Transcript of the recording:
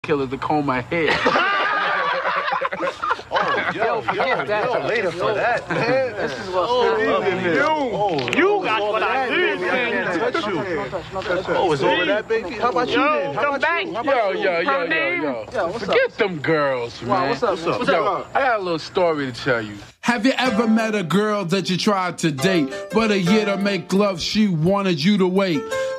killer to comb my hair. Yo, forget that. Later for that, man. This is what's You got what I need. Oh, it's over that, baby? How about you then? Come back. Yo. Forget them girls, man. What's up? Yo, I got a little story to tell you. Have you ever met a girl that you tried to date, but a year to make love she wanted you to wait?